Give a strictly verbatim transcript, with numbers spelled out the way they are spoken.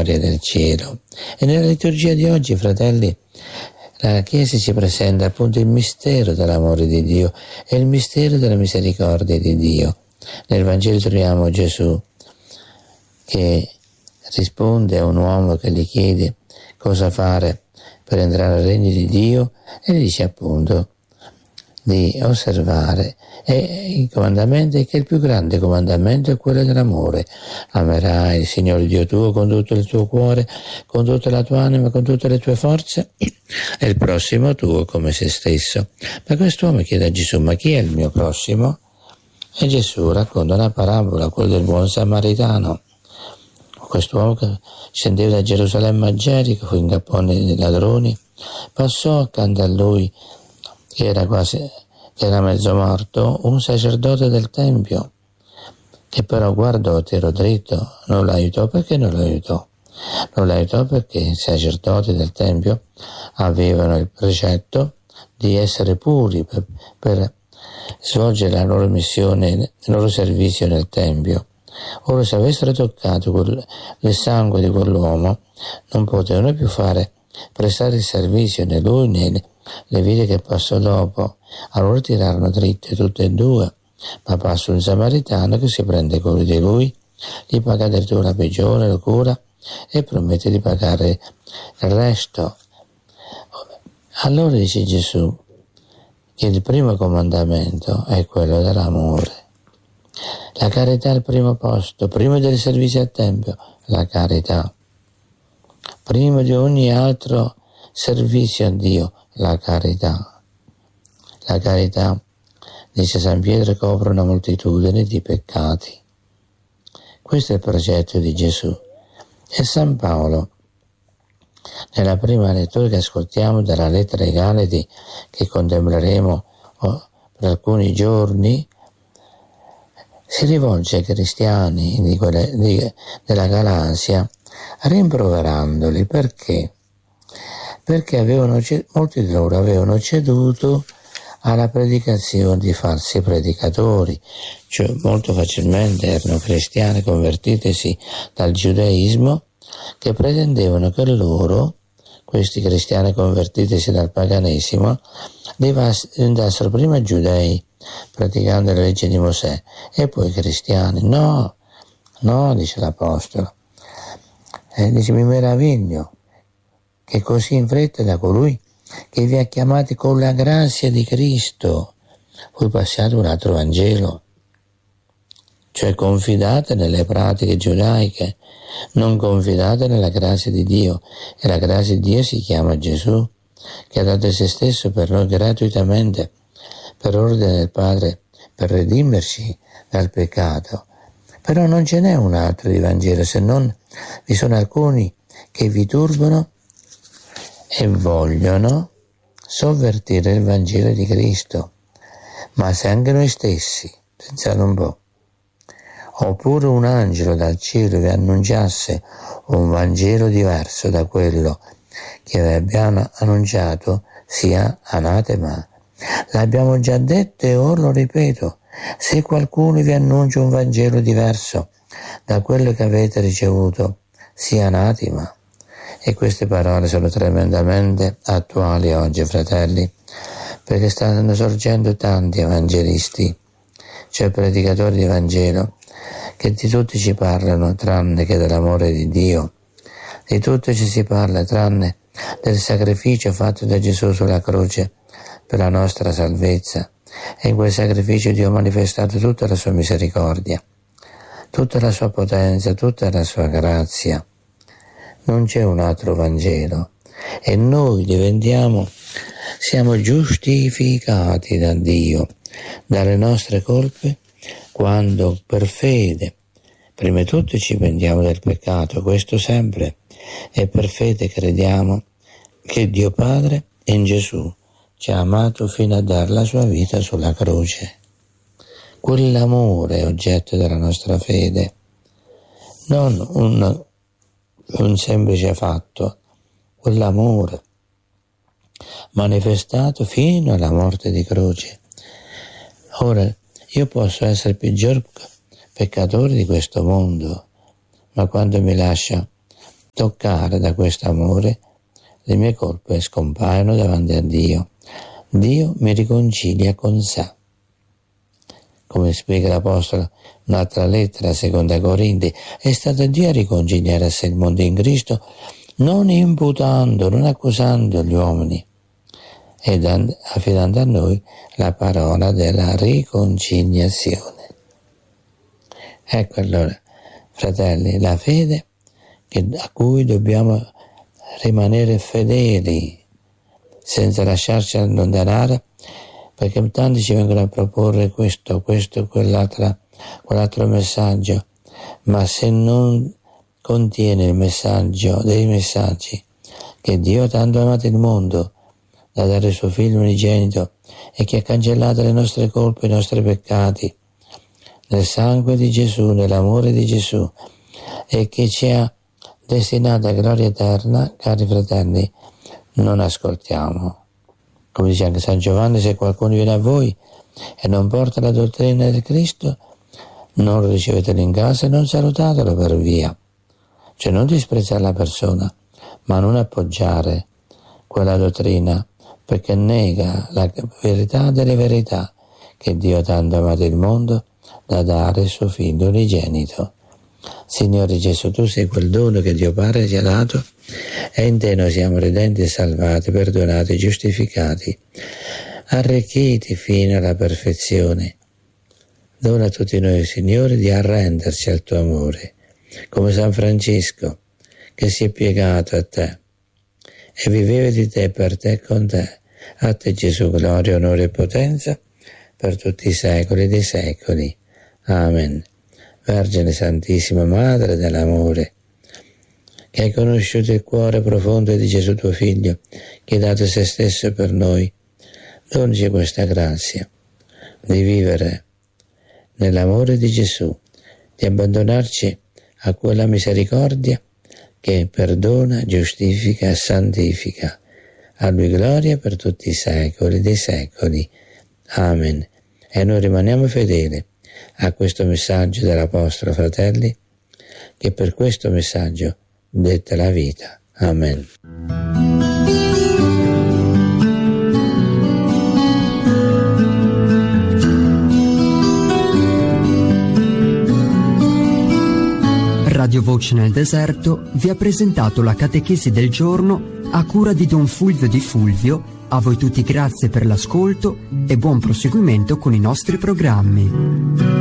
gloria del cielo. E nella liturgia di oggi, fratelli, la Chiesa ci presenta appunto il mistero dell'amore di Dio e il mistero della misericordia di Dio. Nel Vangelo troviamo Gesù che risponde a un uomo che gli chiede cosa fare per entrare al regno di Dio e gli dice appunto di osservare e il comandamento è che il più grande comandamento è quello dell'amore. Amerai il Signore Dio tuo con tutto il tuo cuore, con tutta la tua anima, con tutte le tue forze e il prossimo tuo come se stesso. Ma quest'uomo chiede a Gesù: ma chi è il mio prossimo? E Gesù racconta una parabola, quella del buon samaritano. Quest'uomo che scendeva da Gerusalemme a Gerico, fu ingappato nei ladroni, passò accanto a lui, che era quasi, che era mezzo morto, un sacerdote del Tempio, che però guardò, tiro dritto, non l'aiutò. Perché non l'aiutò? Non l'aiutò perché i sacerdoti del Tempio avevano il precetto di essere puri per, per svolgere la loro missione, il loro servizio nel Tempio. Ora, se avessero toccato quel, il sangue di quell'uomo, non potevano più fare prestare il servizio né lui né le vite che passò dopo. Allora tirarono dritte tutte e due, ma passa un samaritano che si prende cura di lui, gli paga addirittura la prigione, la cura e promette di pagare il resto. Allora dice Gesù che il primo comandamento è quello dell'amore. La carità è il primo posto, prima del servizio al Tempio, la carità. Prima di ogni altro servizio a Dio, la carità. La carità, dice San Pietro, copre una moltitudine di peccati. Questo è il progetto di Gesù. E San Paolo, nella prima lettura che ascoltiamo della lettera ai Galati, che contempleremo oh, per alcuni giorni, si rivolge ai cristiani di quelle, di, della Galatia rimproverandoli. Perché? Perché avevano, molti di loro avevano ceduto alla predicazione di falsi predicatori, cioè molto facilmente erano cristiani convertitisi dal giudaismo che pretendevano che loro, questi cristiani convertitisi dal paganesimo, diventassero prima giudei praticando la legge di Mosè e poi cristiani. No, no, dice l'Apostolo. Eh, dice: mi meraviglio che così in fretta da colui che vi ha chiamati con la grazia di Cristo voi passiate un altro Vangelo, cioè confidate nelle pratiche giudaiche, non confidate nella grazia di Dio. E la grazia di Dio si chiama Gesù, che ha dato se stesso per noi gratuitamente, per ordine del Padre, per redimerci dal peccato. Però non ce n'è un altro di Vangelo, se non vi sono alcuni che vi turbano e vogliono sovvertire il Vangelo di Cristo. Ma se anche noi stessi, pensate un po', oppure un angelo dal cielo vi annunciasse un Vangelo diverso da quello che vi abbiamo annunciato, sia anatema. L'abbiamo già detto e ora lo ripeto: se qualcuno vi annuncia un Vangelo diverso da quello che avete ricevuto, sia anatema. E queste parole sono tremendamente attuali oggi, fratelli, perché stanno sorgendo tanti evangelisti, cioè predicatori di Vangelo, che di tutti ci parlano tranne che dell'amore di Dio. Di tutto ci si parla tranne del sacrificio fatto da Gesù sulla croce per la nostra salvezza. E in quel sacrificio Dio ha manifestato tutta la sua misericordia, tutta la sua potenza, tutta la sua grazia. Non c'è un altro Vangelo e noi diventiamo, siamo giustificati da Dio dalle nostre colpe quando per fede, prima di tutto ci pentiamo del peccato, questo sempre, e per fede crediamo che Dio Padre in Gesù ci ha amato fino a dar la sua vita sulla croce. Quell'amore è oggetto della nostra fede, non un, un semplice fatto, quell'amore manifestato fino alla morte di croce. Ora, io posso essere il peggior peccatore di questo mondo, ma quando mi lascia toccare da questo amore, le mie colpe scompaiono davanti a Dio. Dio mi riconcilia con sé. Come spiega l'Apostolo in un'altra lettera, seconda Corinti, è stato Dio a riconciliare a sé il mondo in Cristo, non imputando, non accusando gli uomini, ed affidando a noi la parola della riconciliazione. Ecco allora, fratelli, la fede che, a cui dobbiamo rimanere fedeli senza lasciarci allontanare, perché tanti ci vengono a proporre questo, questo, quell'altro, quell'altro messaggio, ma se non contiene il messaggio dei messaggi che Dio tanto ha amato il mondo da dare il suo figlio unigenito e che ha cancellato le nostre colpe, i nostri peccati nel sangue di Gesù, nell'amore di Gesù, e che ci ha destinato a gloria eterna, cari fratelli, non ascoltiamo. Come dice anche San Giovanni, se qualcuno viene a voi e non porta la dottrina del Cristo, non lo ricevetelo in casa e non salutatelo per via. Cioè non disprezzare la persona, ma non appoggiare quella dottrina, perché nega la verità delle verità, che Dio ha tanto amato il mondo da dare il suo figlio unigenito. Signore Gesù, tu sei quel dono che Dio Padre ci ha dato, e in te noi siamo redenti e salvati, perdonati, giustificati, arricchiti fino alla perfezione. Dona a tutti noi, Signore, di arrenderci al tuo amore, come San Francesco, che si è piegato a te e viveva di te, per te e con te. A te Gesù, gloria, onore e potenza per tutti i secoli dei secoli. Amen. Vergine Santissima, Madre dell'amore, che hai conosciuto il cuore profondo di Gesù tuo Figlio, che ha dato se stesso per noi, donaci questa grazia di vivere nell'amore di Gesù, di abbandonarci a quella misericordia che perdona, giustifica e santifica. A Lui gloria per tutti i secoli dei secoli. Amen. E noi rimaniamo fedeli a questo messaggio dell'Apostolo, fratelli, che per questo messaggio dette la vita. Amen. Radio Voce nel Deserto vi ha presentato la catechesi del giorno a cura di Don Fulvio Di Fulvio. A voi tutti grazie per l'ascolto e buon proseguimento con i nostri programmi.